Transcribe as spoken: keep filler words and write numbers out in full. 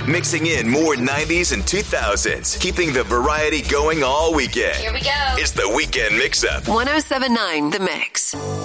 mixing in more nineties and two thousands, keeping the variety going all weekend. Here we go. It's the Weekend Mix-Up. one oh seven point nine The Mix.